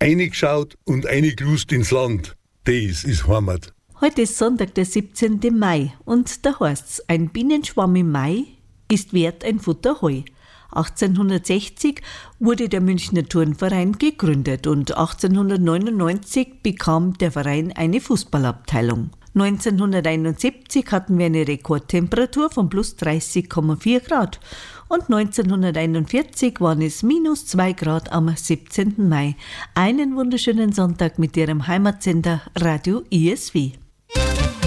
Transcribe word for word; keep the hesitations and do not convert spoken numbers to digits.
eingeschaut und eingelust ins Land. Das ist Heimat. Heute ist Sonntag, der siebzehnten Mai und da heißt's, ein Bienenschwarm im Mai ist wert ein Futter Heu. achtzehnhundertsechzig wurde der Münchner Turnverein gegründet und achtzehnhundertneunundneunzig bekam der Verein eine Fußballabteilung. neunzehnhunderteinundsiebzig hatten wir eine Rekordtemperatur von plus dreißig Komma vier Grad und neunzehnhunderteinundvierzig waren es minus zwei Grad am siebzehnten Mai. Einen wunderschönen Sonntag mit Ihrem Heimatsender Radio I S W.